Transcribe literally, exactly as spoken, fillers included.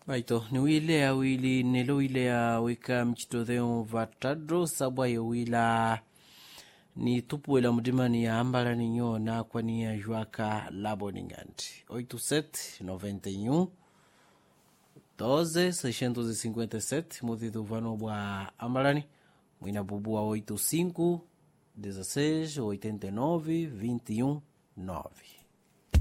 Baito, ni wile ya wili nelo wile ya wika mchitodheo vatadro sabwa ya wila ni tupu wela mudimani ya ambala ni nyo na kwa ni ya juaka labo ninganti. oito sete noventa e um doze seiscentos e cinquenta e sete mudido vano bwa ambalani mwina bubu wa oito cinco dezesseis oitenta e nove vinte e um nove.